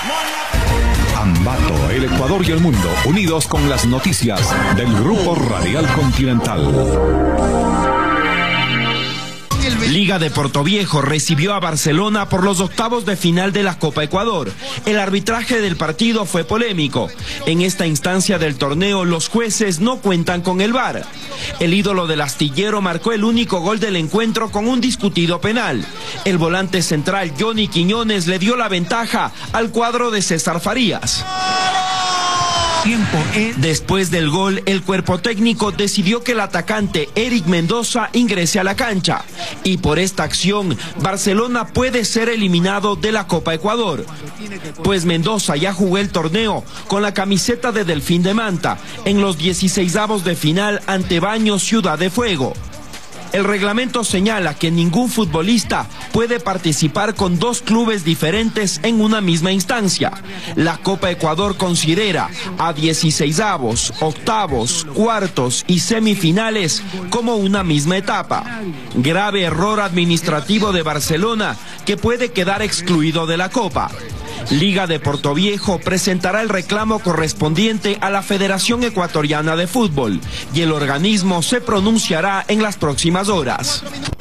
Ambato, el Ecuador y el mundo, unidos con las noticias del Grupo Radial Continental. Liga de Portoviejo recibió a Barcelona por los octavos de final de la Copa Ecuador. El arbitraje del partido fue polémico. En esta instancia del torneo, los jueces no cuentan con el VAR. El ídolo del astillero marcó el único gol del encuentro con un discutido penal. El volante central Johnny Quiñones le dio la ventaja al cuadro de César Farías. Después del gol, el cuerpo técnico decidió que el atacante Eric Mendoza ingrese a la cancha. Y por esta acción, Barcelona puede ser eliminado de la Copa Ecuador. Pues Mendoza ya jugó el torneo con la camiseta de Delfín de Manta en los 16avos de final ante Baños Ciudad de Fuego. El reglamento señala que ningún futbolista puede participar con dos clubes diferentes en una misma instancia. La Copa Ecuador considera a 16avos, octavos, cuartos y semifinales como una misma etapa. Grave error administrativo de Barcelona que puede quedar excluido de la Copa. Liga de Portoviejo presentará el reclamo correspondiente a la Federación Ecuatoriana de Fútbol y el organismo se pronunciará en las próximas horas.